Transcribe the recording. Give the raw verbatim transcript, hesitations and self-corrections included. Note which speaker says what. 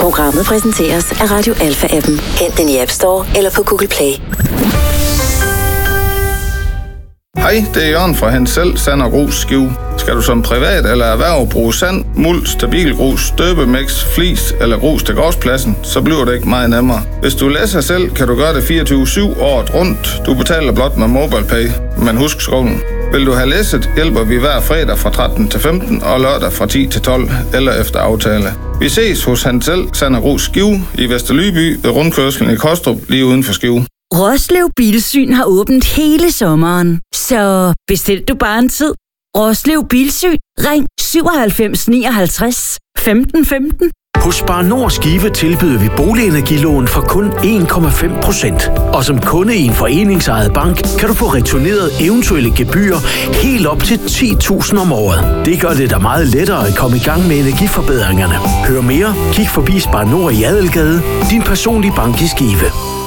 Speaker 1: Programmet præsenteres af Radio Alpha-appen. Hent den i App Store eller på Google Play.
Speaker 2: Hej, det er Jørgen fra Hent Selv Sand og Grus Skive. Skal du som privat eller erhverv bruge sand, muld, stabilgrus, støbemix, flis eller grus til gårdspladsen, så bliver det ikke meget nemmere. Hvis du læser selv, kan du gøre det fireogtyve syv året rundt. Du betaler blot med MobilePay, men husk skolen. Vil du have læsset, hjælper vi hver fredag fra tretten til femten og lørdag fra ti til tolv eller efter aftale. Vi ses hos Hent Selv Sand og Grus Skive i Vesterlyby ved rundkørslen i Kostrup lige uden for Skive.
Speaker 3: Roslev Bilsyn har åbent hele sommeren, så bestil du bare en tid. Roslev Bilsyn. Ring syvoghalvfems nioghalvtreds femten femten.
Speaker 4: Hos Spar Nord Skive tilbyder vi boligenergilån for kun en komma fem procent. Og som kunde i en foreningsejet bank, kan du få returneret eventuelle gebyrer helt op til ti tusind om året. Det gør det da meget lettere at komme i gang med energiforbedringerne. Hør mere, kig forbi Spar Nord i Adelgade, din personlige bank i Skive.